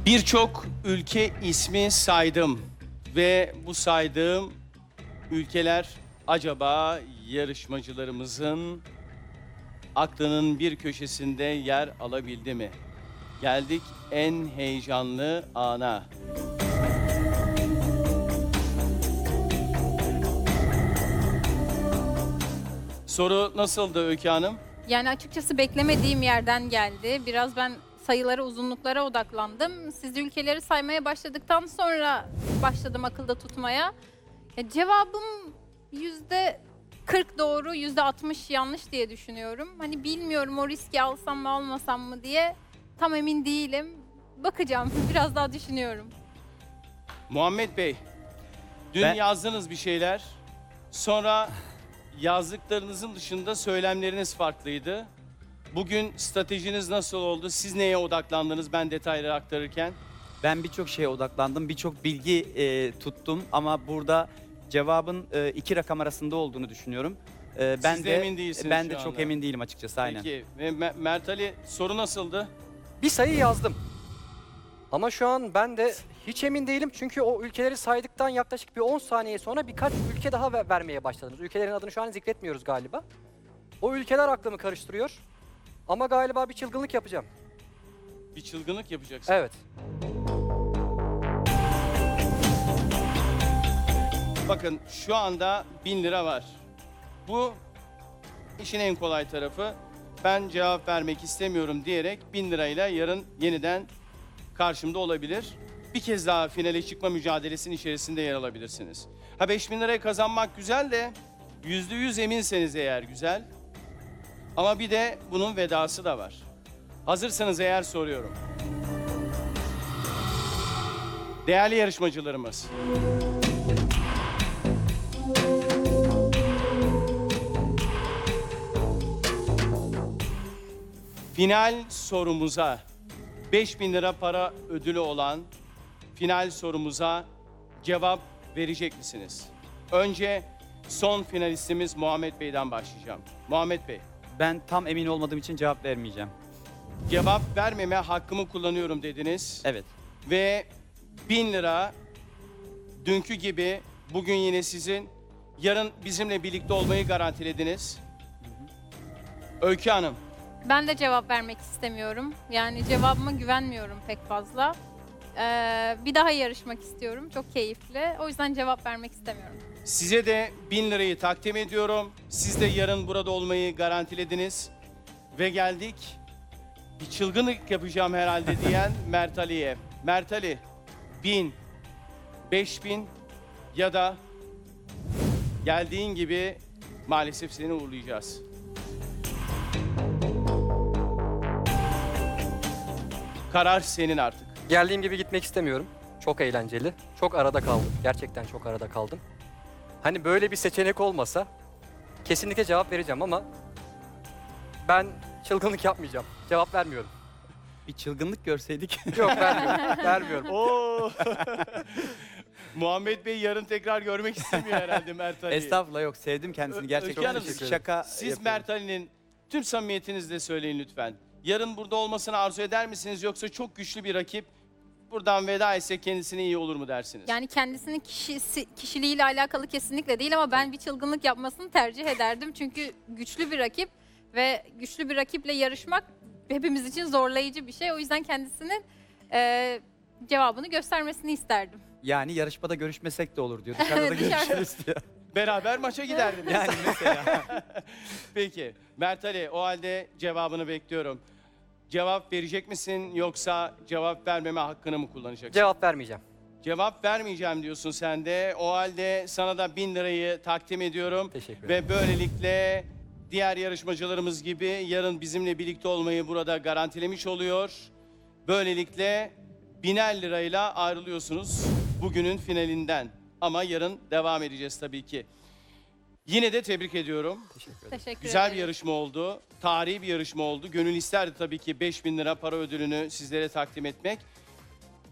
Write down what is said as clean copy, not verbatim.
Birçok ülke ismi saydım ve bu saydığım ülkeler acaba yarışmacılarımızın aklının bir köşesinde yer alabildi mi? Geldik en heyecanlı ana. Soru nasıldı Öykü Hanım? Yani açıkçası beklemediğim yerden geldi. Biraz ben sayılara, uzunluklara odaklandım. Siz ülkeleri saymaya başladıktan sonra başladım akılda tutmaya. Cevabım %40 doğru, %60 yanlış diye düşünüyorum. Hani bilmiyorum o riski alsam mı almasam mı diye tam emin değilim. Bakacağım, biraz daha düşünüyorum. Muhammed Bey, dün yazdınız bir şeyler. Sonra yazdıklarınızın dışında söylemleriniz farklıydı. Bugün stratejiniz nasıl oldu? Siz neye odaklandınız ben detayları aktarırken? Ben birçok şeye odaklandım, birçok bilgi tuttum ama burada cevabın iki rakam arasında olduğunu düşünüyorum. Siz de emin değilsiniz Ben şu de çok anda. emin değilim açıkçası, aynen. Peki ve Mert Ali soru nasıldı? Bir sayı yazdım. Ama şu an ben de hiç emin değilim çünkü o ülkeleri saydıktan yaklaşık bir 10 saniye sonra birkaç ülke daha vermeye başladınız. Ülkelerin adını şu an zikretmiyoruz galiba. O ülkeler aklımı karıştırıyor. Ama galiba bir çılgınlık yapacağım. Bir çılgınlık yapacaksın. Evet. Bakın şu anda 1000 lira var. Bu işin en kolay tarafı. Ben cevap vermek istemiyorum diyerek 1000 lirayla yarın yeniden karşımda olabilir. Bir kez daha finale çıkma mücadelesinin içerisinde yer alabilirsiniz. Ha 5000 lirayı kazanmak güzel de %100 eminseniz eğer güzel. Ama bir de bunun vedası da var. Hazırsanız eğer soruyorum. Değerli yarışmacılarımız. Final sorumuza 5000 lira para ödülü olan final sorumuza cevap verecek misiniz? Önce son finalistimiz Muhammed Bey'den başlayacağım. Muhammed Bey, Ben tam emin olmadığım için cevap vermeyeceğim. cevap vermeme hakkımı kullanıyorum dediniz. Evet. Ve 1000 lira dünkü gibi bugün yine sizin, yarın bizimle birlikte olmayı garantilediniz. Öykü Hanım, Ben de cevap vermek istemiyorum. Yani cevabıma güvenmiyorum pek fazla. Bir daha yarışmak istiyorum. Çok keyifli. O yüzden cevap vermek istemiyorum. size de 1000 lirayı takdim ediyorum. Siz de yarın burada olmayı garantilediniz. Ve geldik bir çılgınlık yapacağım herhalde diyen Mert Ali'ye. Mert Ali, 1000, 5000 ya da geldiğin gibi maalesef seni uğurlayacağız. Karar senin artık. Geldiğim gibi gitmek istemiyorum. Çok eğlenceli. Çok arada kaldım. Gerçekten çok arada kaldım. Hani böyle bir seçenek olmasa kesinlikle cevap vereceğim ama ben çılgınlık yapmayacağım. Cevap vermiyorum. Bir çılgınlık görseydik. Yok vermiyorum. Vermiyorum. Oo. Muhammed Bey yarın tekrar görmek istemiyor herhalde Mert Ali'yi. Estağfurullah, yok, sevdim kendisini gerçekten. Öykü Hanım, Çok teşekkür ederim. Şaka Siz yapıyorum. Mert Ali'nin tüm samimiyetinizle söyleyin lütfen. Yarın burada olmasını arzu eder misiniz yoksa çok güçlü bir rakip buradan veda etse kendisine iyi olur mu dersiniz? Yani kendisinin kişiliğiyle alakalı kesinlikle değil ama ben bir çılgınlık yapmasını tercih ederdim. Çünkü güçlü bir rakip ve güçlü bir rakiple yarışmak hepimiz için zorlayıcı bir şey. O yüzden kendisinin cevabını göstermesini isterdim. Yani yarışmada görüşmesek de olur diyor. Dışarıda da Evet, dışarıda. görüşürüz diyor. Beraber maça giderdiniz. Yani mesela. Peki Mert Ali, o halde cevabını bekliyorum. Cevap verecek misin yoksa cevap vermeme hakkını mı kullanacaksın? Cevap vermeyeceğim. Cevap vermeyeceğim diyorsun sen de. O halde sana da 1000 lirayı takdim ediyorum. Teşekkür ederim. Ve böylelikle diğer yarışmacılarımız gibi yarın bizimle birlikte olmayı burada garantilemiş oluyor. Böylelikle 1000'er lirayla ayrılıyorsunuz bugünün finalinden. Ama yarın devam edeceğiz tabii ki. Yine de tebrik ediyorum. Teşekkür ederim. Teşekkür Güzel bir ederim. yarışma oldu. Tarihi bir yarışma oldu. Gönül isterdi tabii ki 5000 lira para ödülünü sizlere takdim etmek.